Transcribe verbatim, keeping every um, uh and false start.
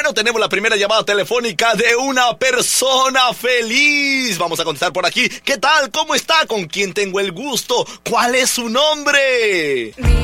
Bueno, tenemos la primera llamada telefónica de una persona feliz. Vamos a contestar por aquí. ¿Qué tal? ¿Cómo está? ¿Con quién tengo el gusto? ¿Cuál es su nombre? Mi